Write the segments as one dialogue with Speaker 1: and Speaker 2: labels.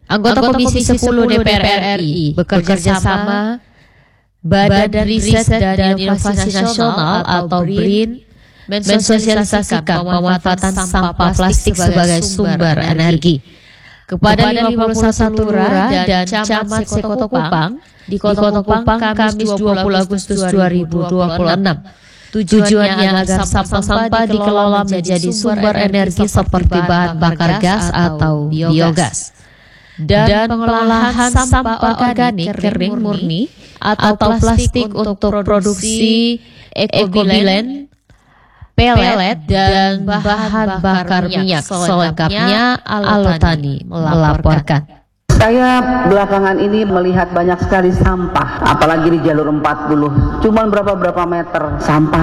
Speaker 1: Anggota Komisi 10 DPR RI bekerja sama Badan Riset dan Inovasi Nasional atau BRIN mensosialisasikan pemanfaatan sampah plastik sebagai sumber energi kepada 51 lurah dan camat sekota Kupang di Kota Kupang Kamis 20 Agustus 2026. Tujuannya agar sampah-sampah dikelola menjadi sumber energi seperti bahan bakar gas atau biogas. Dan pengolahan sampah organik kering murni atau plastik untuk produksi ekobilen, pelet, dan bahan bakar minyak. Selengkapnya Alotani melaporkan.
Speaker 2: Saya belakangan ini melihat banyak sekali sampah, apalagi di jalur 40. Cuman berapa meter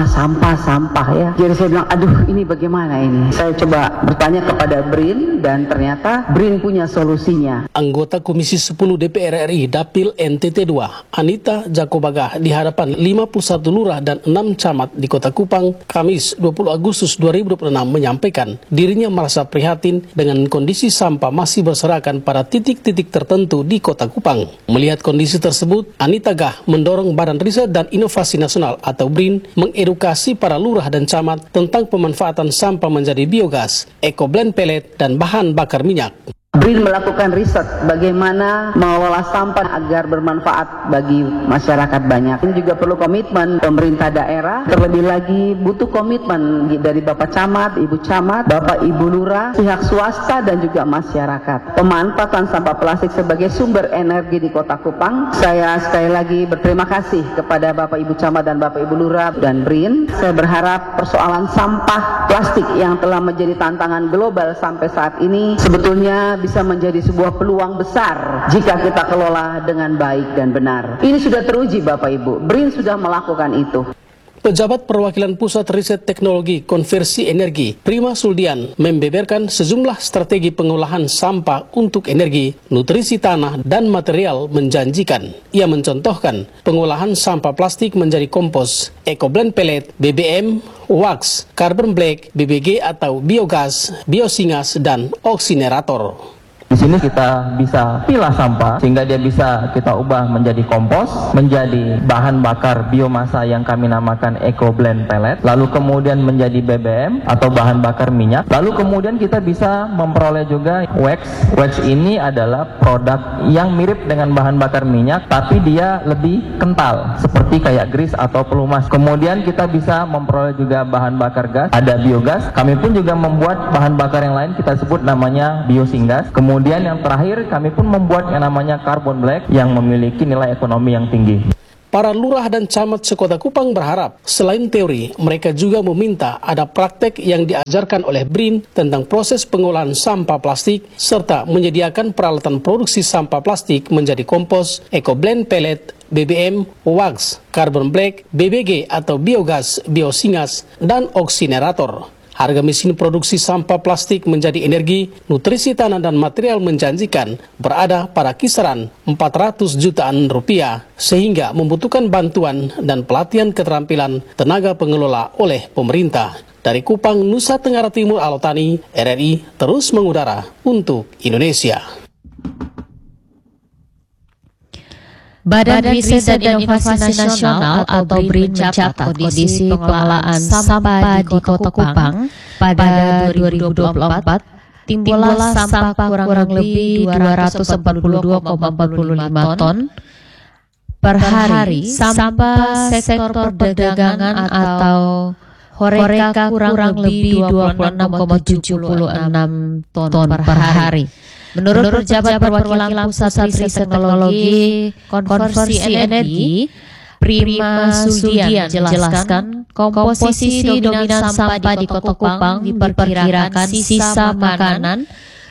Speaker 2: sampah ya. Jadi saya bilang, aduh ini bagaimana ini? Saya coba bertanya kepada BRIN dan ternyata BRIN punya solusinya.
Speaker 3: Anggota Komisi 10 DPR RI Dapil NTT 2, Anita Jakobagah di hadapan 51 lurah dan 6 camat di Kota Kupang, Kamis 20 Agustus 2026 menyampaikan dirinya merasa prihatin dengan kondisi sampah masih berserakan pada titik-titik tertentu di Kota Kupang. Melihat kondisi tersebut, Anita Gah mendorong Badan Riset dan Inovasi Nasional atau BRIN mengedukasi para lurah dan camat tentang pemanfaatan sampah menjadi biogas, ekoblend pelet, dan bahan bakar minyak.
Speaker 2: BRIN melakukan riset bagaimana mengelola sampah agar bermanfaat bagi masyarakat banyak. Ini juga perlu komitmen pemerintah daerah, terlebih lagi butuh komitmen dari Bapak Camat, Ibu Camat, Bapak Ibu Lurah, pihak swasta dan juga masyarakat. Pemanfaatan sampah plastik sebagai sumber energi di Kota Kupang. Saya sekali lagi berterima kasih kepada Bapak Ibu Camat dan Bapak Ibu Lurah dan BRIN. Saya berharap persoalan sampah plastik yang telah menjadi tantangan global sampai saat ini sebetulnya bisa menjadi sebuah peluang besar jika kita kelola dengan baik dan benar. Ini sudah teruji Bapak Ibu, BRIN sudah melakukan itu.
Speaker 3: Pejabat Perwakilan Pusat Riset Teknologi Konversi Energi, Prima Suldian, membeberkan sejumlah strategi pengolahan sampah untuk energi, nutrisi tanah, dan material menjanjikan. Ia mencontohkan pengolahan sampah plastik menjadi kompos, ekoblend pelet, BBM, wax, carbon black, BBG atau biogas, biosingas, dan oksinerator.
Speaker 4: Di sini kita bisa pilah sampah sehingga dia bisa kita ubah menjadi kompos, menjadi bahan bakar biomasa yang kami namakan eco blend pellet, lalu kemudian menjadi BBM atau bahan bakar minyak, lalu kemudian kita bisa memperoleh juga wax. Wax ini adalah produk yang mirip dengan bahan bakar minyak tapi dia lebih kental seperti kayak grease atau pelumas. Kemudian kita bisa memperoleh juga bahan bakar gas, ada biogas. Kami pun juga membuat bahan bakar yang lain kita sebut namanya biosingas. Kemudian yang terakhir kami pun membuat yang namanya carbon black yang memiliki nilai ekonomi yang tinggi.
Speaker 3: Para lurah dan camat sekota Kupang berharap selain teori, mereka juga meminta ada praktek yang diajarkan oleh BRIN tentang proses pengolahan sampah plastik serta menyediakan peralatan produksi sampah plastik menjadi kompos, ekoblend pellet, BBM, wax, carbon black, BBG atau biogas, biosingas, dan oksinerator. Harga mesin produksi sampah plastik menjadi energi, nutrisi tanah dan material menjanjikan berada pada kisaran 400 jutaan rupiah sehingga membutuhkan bantuan dan pelatihan keterampilan tenaga pengelola oleh pemerintah. Dari Kupang, Nusa Tenggara Timur, Alotani, RRI terus mengudara untuk Indonesia.
Speaker 1: Badan Riset dan Inovasi Nasional atau BRIN mencatat kondisi pengelolaan sampah di Kota Kupang pada 2024 timbullah sampah kurang lebih 242,45 ton per hari. Sampah sektor perdagangan atau horeca kurang lebih 26,76 ton per hari. Menurut Pejabat Perwakilan Pusat Riset Teknologi Konversi Energi, Prima Suldian jelaskan komposisi dominan sampah di Kota Kupang diperkirakan sisa makanan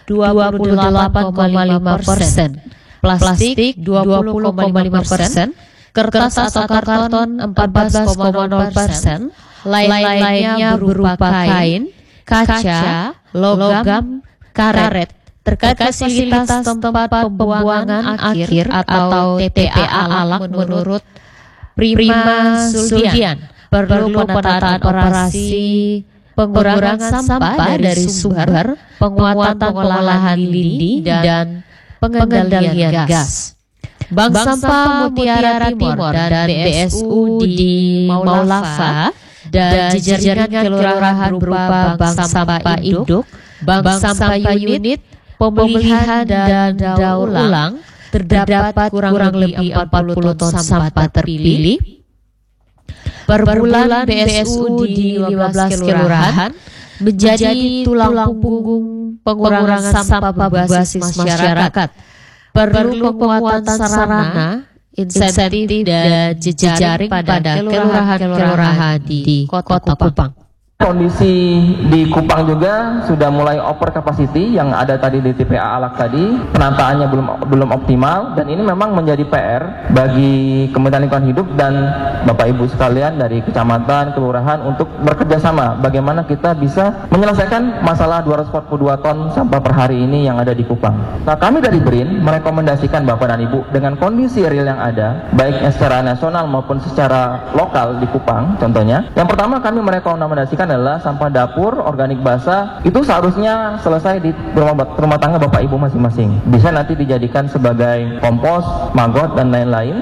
Speaker 1: 28,5%, plastik 20,5%, kertas atau karton 14,0%, lain-lainnya berupa kain, kaca, logam, karet. Terkait fasilitas tempat pembuangan akhir atau TPA alam menurut Prima Suldian perlu penataan operasi pengurangan sampah dari sumber, penguatan pengolahan lindi dan pengendalian gas. Bank Sampah Mutiara Timur dan BSU di Maulava dan jaringan kelurahan berupa Bank Sampah Induk, Bank Sampah Unit, Pemulihan dan Daur Ulang, terdapat kurang lebih 40 ton sampah terpilih. Per bulan BSU di 15 kelurahan menjadi tulang punggung pengurangan sampah berbasis masyarakat. Perlu penguatan sarana, insentif dan jejaring pada kelurahan-kelurahan di Kota Kupang.
Speaker 4: Kondisi di Kupang juga sudah mulai over capacity yang ada tadi di TPA Alak tadi, penataannya belum optimal, dan ini memang menjadi PR bagi Kementerian Lingkungan Hidup dan Bapak Ibu sekalian dari kecamatan, kelurahan untuk bekerja sama bagaimana kita bisa menyelesaikan masalah 242 ton sampah per hari ini yang ada di Kupang. Nah, kami dari BRIN merekomendasikan Bapak dan Ibu dengan kondisi real yang ada, baik secara nasional maupun secara lokal di Kupang contohnya. Yang pertama kami merekomendasikan adalah sampah dapur organik basah itu seharusnya selesai di rumah tangga Bapak Ibu masing-masing. Bisa nanti dijadikan sebagai kompos, maggot dan lain-lain.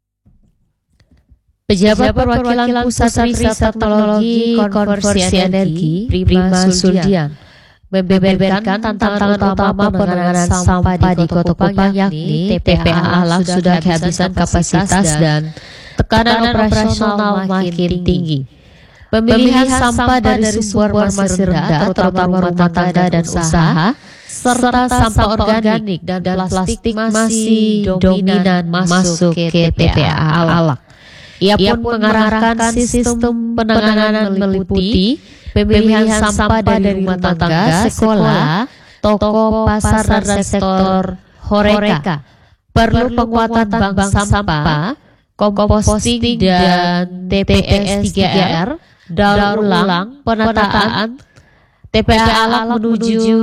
Speaker 1: Pejabat Perwakilan Pusat Riset Teknologi Konversi Energi Prima Suldian membeberkan tantangan utama penanganan sampah di Kota Kupang, yakni TPA Alak sudah kehabisan kapasitas dan tekanan operasional makin tinggi. Pemilihan sampah dari sumber masih rendah, terutama rumah tangga dan usaha, serta sampah organik dan plastik masih dominan masuk ke TPA Alak. Ia pun mengarahkan sistem penanganan meliputi pemilihan sampah dari rumah tangga, sekolah, toko, pasar, dan sektor horeca. Perlu penguatan bank sampah, komposting dan TPS 3R, daur ulang, penataan TPA Alak menuju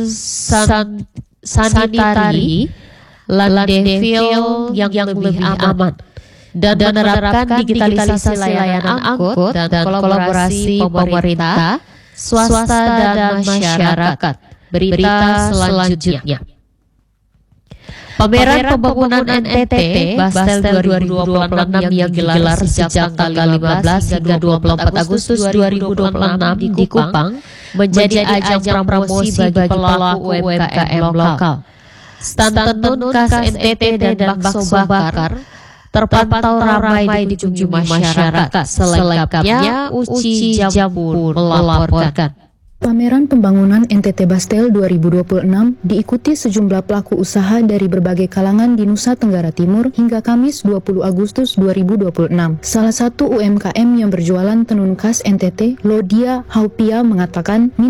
Speaker 1: sanitari, landfill yang lebih aman, dan menerapkan digitalisasi layanan angkut dan kolaborasi pemerintah, swasta dan masyarakat. Berita selanjutnya. Pameran Pembangunan NTT Bastel 2026 yang digelar sejak tanggal 15 hingga 24 Agustus 2026 di Kupang menjadi ajang promosi bagi pelaku UMKM lokal. Stand tenun khas NTT dan bakso bakar terpantau ramai dikunjungi masyarakat. Selengkapnya Uci Jampur melaporkan.
Speaker 5: Pameran Pembangunan NTT Bastel 2026 diikuti sejumlah pelaku usaha dari berbagai kalangan di Nusa Tenggara Timur hingga Kamis 20 Agustus 2026. Salah satu UMKM yang berjualan tenun khas NTT, Lodia Haupia, mengatakan